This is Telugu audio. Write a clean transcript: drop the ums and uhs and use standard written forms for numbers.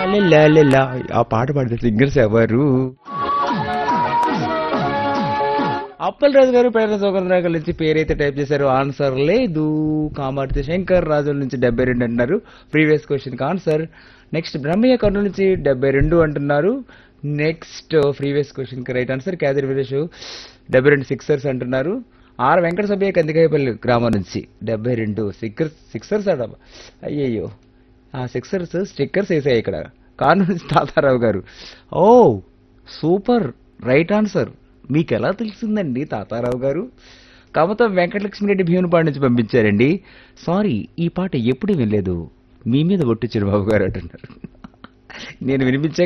లాలలాలలా. ఆ పాట పాడిన సింగర్స్ ఎవరు? అప్పలరాజు గారు పేద సోకరరాగల నుంచి పేరైతే టైప్ చేశారు, ఆన్సర్ లేదు. కామార్తి శంకర్ రాజుల నుంచి 72 అంటున్నారు ప్రీవియస్ క్వశ్చన్ కి ఆన్సర్. నెక్స్ట్ బ్రహ్మయ్య కర్నూలు నుంచి 72 అంటున్నారు. నెక్స్ట్ ప్రీవియస్ క్వశ్చన్ కి రైట్ ఆన్సర్. క్యాదర్ వీరేష్ 72 సిక్సర్స్ అంటున్నారు. ఆర్ వెంకట సభ్య కందికాయపల్లి గ్రామం నుంచి 72 సిక్సర్స్ అడ. అయ్యయ్యో, ఆ సిక్సర్స్ స్టిక్కర్స్ వేసాయి ఇక్కడ. కానూరు నుంచి తాతారావు గారు, ఓ సూపర్, రైట్ ఆన్సర్. మీకు ఎలా తెలిసిందండి తాతారావు గారు? కమతం వెంకటలక్ష్మిరెడ్డి భీమునిపాడు నుంచి పంపించారండి. సారీ, ఈ పాట ఎప్పుడు వినలేదు, మీ మీద ఒట్టు చిరుబాబు గారు అంటున్నారు. నేను వినిపించే